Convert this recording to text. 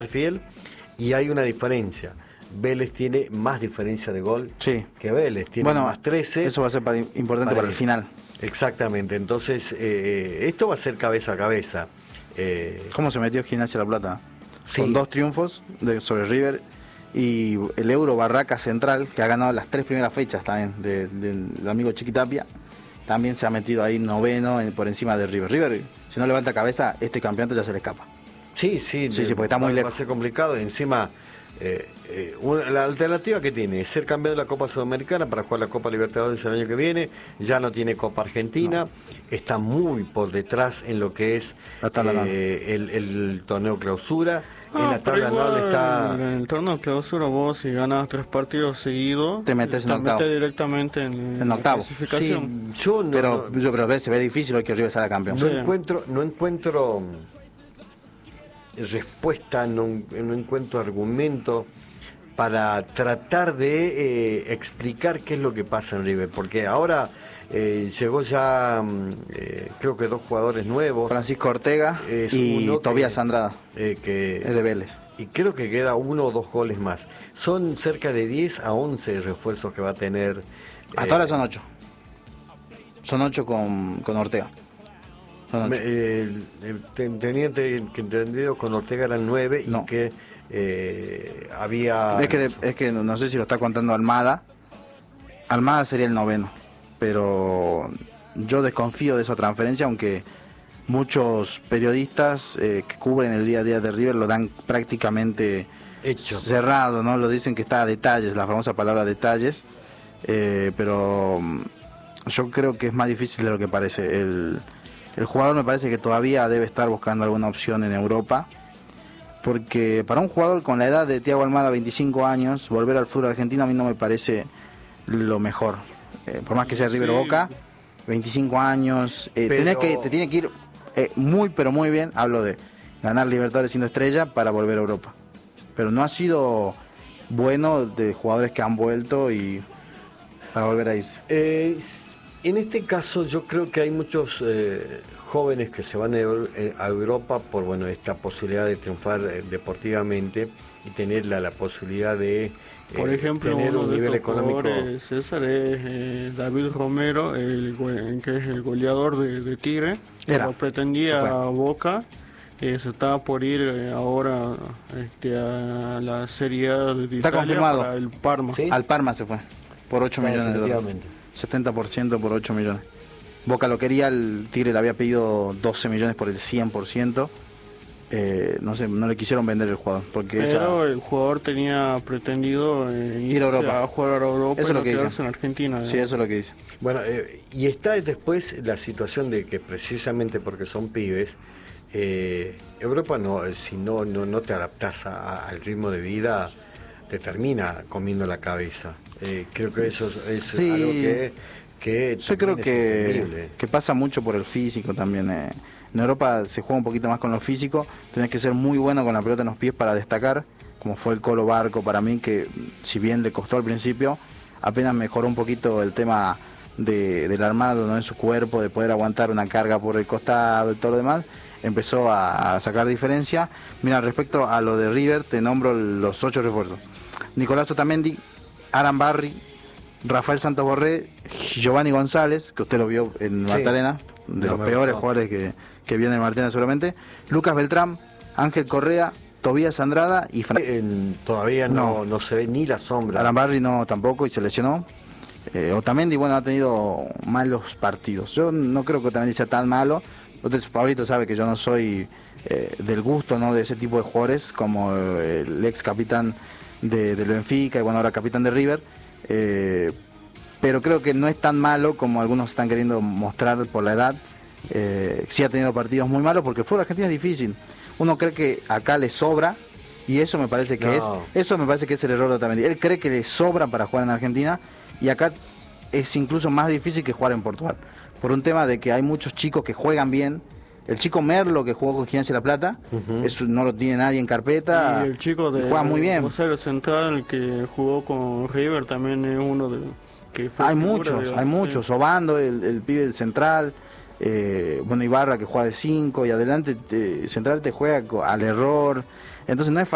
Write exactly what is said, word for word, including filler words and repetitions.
Fiel, y hay una diferencia. Vélez tiene más diferencia de gol sí. que Vélez, tiene bueno, más trece. Eso va a ser para, importante para, para el final. Exactamente, entonces eh, esto va a ser cabeza a cabeza. Eh, ¿Cómo se metió Gimnasia La Plata? Sí. Con dos triunfos de, sobre River y el Euro Barraca Central, que ha ganado las tres primeras fechas también del de, de amigo Chiquitapia, también se ha metido ahí noveno en, por encima de River. River, si no levanta cabeza, este campeonato ya se le escapa. Sí, sí, sí, sí porque está va, muy lejos. Va a ser complicado. Encima, eh, eh, una, la alternativa que tiene es ser campeón de la Copa Sudamericana para jugar la Copa Libertadores el año que viene. Ya no tiene Copa Argentina. No. Está muy por detrás en lo que es eh, el, el torneo clausura. Ah, en la tabla anual está. En el torneo clausura, vos si ganas tres partidos seguidos, te metes en te octavo. metes directamente en, en octavo. La clasificación. Sí, yo no, pero, no, yo, pero se ve difícil hoy que River salga campeón. No sí. encuentro, no encuentro respuesta, no, no encuentro argumento para tratar de eh, explicar qué es lo que pasa en River, porque ahora eh, llegó ya eh, creo que dos jugadores nuevos, Francisco Ortega y Tobías Andrada, eh, que es de Vélez, y creo que queda uno o dos goles más. Son cerca de diez a once refuerzos que va a tener. Hasta eh, ahora son ocho son ocho con, con Ortega. Me, eh, tenía que entendido con Ortega eran nueve no. y que eh, había... Es que, de, es que no sé si lo está contando Almada. Almada sería el noveno, pero yo desconfío de esa transferencia, aunque muchos periodistas eh, que cubren el día a día de River lo dan prácticamente hecho, cerrado, ¿no? Lo dicen que está a detalles, la famosa palabra detalles, eh, pero yo creo que es más difícil de lo que parece. El... El jugador me parece que todavía debe estar buscando alguna opción en Europa, porque para un jugador con la edad de Thiago Almada, veinticinco años, volver al fútbol argentino a mí no me parece lo mejor. Eh, por más que sea River sí. Boca, veinticinco años, eh, pero... tenés que, te tiene que ir eh, muy pero muy bien, hablo de ganar Libertadores siendo estrella para volver a Europa. Pero no ha sido bueno de jugadores que han vuelto y para volver a irse. Eh, En este caso yo creo que hay muchos eh, jóvenes que se van a Europa por bueno esta posibilidad de triunfar eh, deportivamente y tener la, la posibilidad de eh, por ejemplo, tener uno un de nivel estos económico. César es eh, David Romero, el, que es el goleador de, de Tigre, que lo pretendía a Boca. Eh, se estaba por ir eh, ahora este, a la Serie A de Está Italia confirmado. Para el Parma. ¿Sí? Al Parma se fue por ocho millones de dólares. setenta por ciento por ocho millones. Boca lo quería, el Tigre le había pedido doce millones por el cien por ciento. Eh, no sé, no le quisieron vender el jugador. Porque Pero esa... el jugador tenía pretendido eh, ir a Europa. A jugar a Europa eso y es lo que quedarse dice. en Argentina. Sí, eso es lo que dice. Bueno, eh, y está después la situación de que precisamente porque son pibes, eh, Europa no, si no, no, no te adaptás a, al ritmo de vida, te termina comiendo la cabeza. Eh, creo que eso es, es sí, algo que, que yo creo que, que pasa mucho por el físico también. Eh. En Europa se juega un poquito más con lo físico, tenés que ser muy bueno con la pelota en los pies para destacar, como fue el Colo Barco para mí, que si bien le costó al principio, apenas mejoró un poquito el tema de, del armado, ¿no? En su cuerpo, de poder aguantar una carga por el costado y todo lo demás, empezó a, a sacar diferencia. Mira, respecto a lo de River, te nombro los ocho refuerzos. Nicolás Otamendi, Aran Barry, Rafael Santos Borré, Giovanni González, que usted lo vio en sí. Marta de no, los peores gustó. jugadores que, que vio en el Martínez seguramente, Lucas Beltrán, Ángel Correa, Tobías Andrada y Fran... en, todavía no, no. no se ve ni la sombra. Aran Barry no tampoco y se lesionó. Eh, Otamendi, bueno, ha tenido malos partidos. Yo no creo que Otamendi sea tan malo. Usted, Pablito, sabe que yo no soy eh, del gusto, ¿no?, de ese tipo de jugadores, como eh, el ex capitán de, del Benfica y bueno, ahora capitán de River. Eh, pero creo que no es tan malo como algunos están queriendo mostrar por la edad. Eh, sí ha tenido partidos muy malos porque el fútbol argentino es difícil. Uno cree que acá le sobra y eso me parece que no. es eso me parece que es el error de Otamendi. Él cree que le sobra para jugar en Argentina y acá es incluso más difícil que jugar en Portugal, por un tema de que hay muchos chicos que juegan bien. El chico Merlo, que jugó con Gimnasia La Plata, uh-huh. eso no lo tiene nadie en carpeta. Y el chico de juega muy bien. Rosario Central, el que jugó con River, también es uno de que fue hay figura, muchos, digamos, hay muchos. Sí. Obando, el, el pibe del Central, eh, bueno, Ibarra, que juega de cinco y adelante te, Central te juega al error. Entonces no es fácil.